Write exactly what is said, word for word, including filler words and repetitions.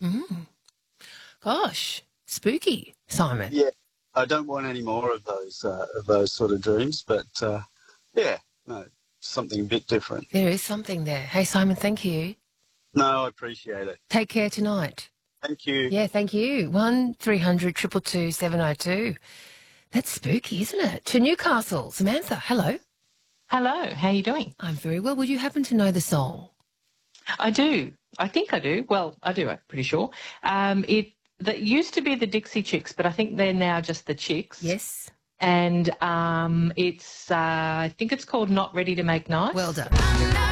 Mm. Gosh, spooky, Simon. Yeah, I don't want any more of those uh, of those sort of dreams, but uh, yeah, no, something a bit different. There is something there. Hey, Simon, thank you. No, I appreciate it. Take care tonight. Thank you. Yeah, thank you. One three hundred two two two seven oh two. That's spooky, isn't it? To Newcastle. Samantha, hello. Hello, how are you doing? I'm very well. Would you happen to know the song? I do. I think I do. Well, I do, I'm pretty sure. Um, it that used to be the Dixie Chicks, but I think they're now just the Chicks. Yes. And um, it's, uh, I think it's called Not Ready to Make Nice. Well done.